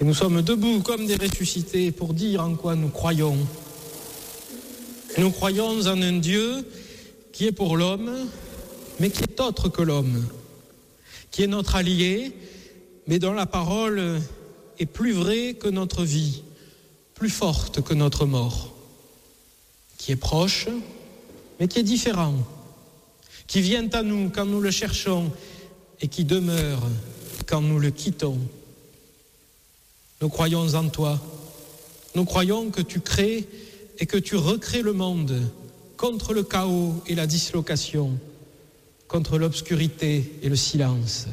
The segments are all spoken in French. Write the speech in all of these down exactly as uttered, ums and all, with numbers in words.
Et nous sommes debout comme des ressuscités pour dire en quoi nous croyons. Nous croyons en un Dieu qui est pour l'homme, mais qui est autre que l'homme, qui est notre allié, mais dont la parole est plus vraie que notre vie, plus forte que notre mort, qui est proche, mais qui est différent, qui vient à nous quand nous le cherchons et qui demeure quand nous le quittons. Nous croyons en toi. Nous croyons que tu crées et que tu recrées le monde contre le chaos et la dislocation, contre l'obscurité et le silence.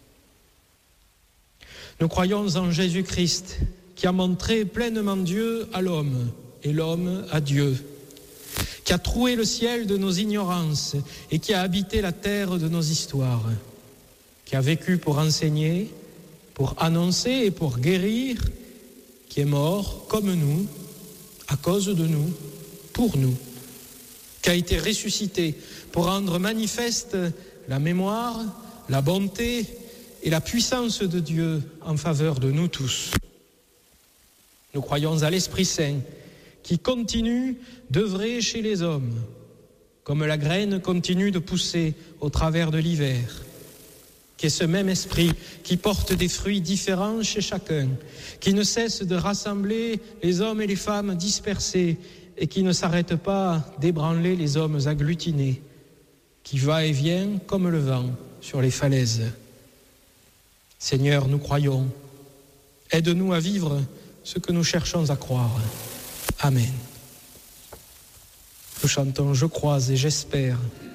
Nous croyons en Jésus-Christ qui a montré pleinement Dieu à l'homme et l'homme à Dieu, qui a troué le ciel de nos ignorances et qui a habité la terre de nos histoires, qui a vécu pour enseigner, pour annoncer et pour guérir, qui est mort comme nous, à cause de nous, pour nous, qui a été ressuscité pour rendre manifeste la mémoire, la bonté et la puissance de Dieu en faveur de nous tous. Nous croyons à l'Esprit Saint qui continue d'œuvrer chez les hommes, comme la graine continue de pousser au travers de l'hiver, qui est ce même esprit qui porte des fruits différents chez chacun, qui ne cesse de rassembler les hommes et les femmes dispersés et qui ne s'arrête pas d'ébranler les hommes agglutinés, qui va et vient comme le vent sur les falaises. Seigneur, nous croyons. Aide-nous à vivre ce que nous cherchons à croire. Amen. Nous chantons « Je crois et j'espère ».